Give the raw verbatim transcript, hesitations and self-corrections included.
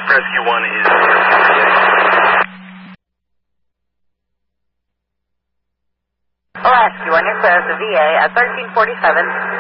Rescue one is... Rescue one, you're clear of the V A at thirteen forty-seven.